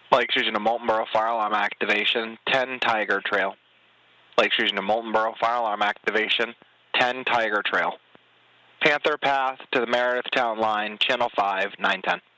Lakes using a Molten Borough fire alarm activation, 10 Tiger Trail. Lakes using a Molten Borough fire alarm activation, 10 Tiger Trail. Panther Path to the Meredith Town line, Channel 5, 910.